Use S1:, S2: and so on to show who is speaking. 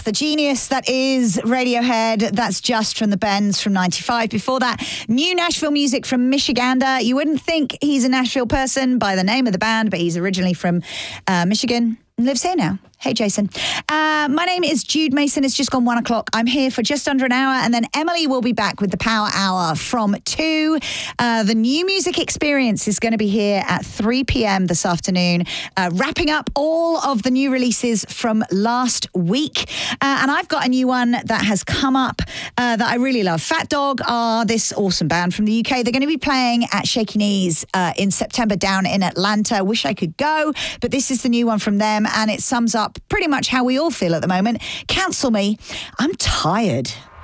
S1: the genius that is Radiohead. That's Just from the Bends from 95. Before that, new Nashville music from Michigander. You wouldn't think he's a Nashville person by the name of the band, but he's originally from Michigan and lives here now. Hey, Jason. My name is Jude Mason. It's just gone 1 o'clock. I'm here for just under an hour, and then Emily will be back with the Power Hour from 2. The New Music Experience is going to be here at 3 p.m. this afternoon, wrapping up all of the new releases from last week. And I've got a new one that has come up that I really love. Fat Dog are this awesome band from the UK. They're going to be playing at Shaky Knees in September down in Atlanta. Wish I could go, but this is the new one from them, and it sums up pretty much how we all feel at the moment. Cancel Me. I'm tired.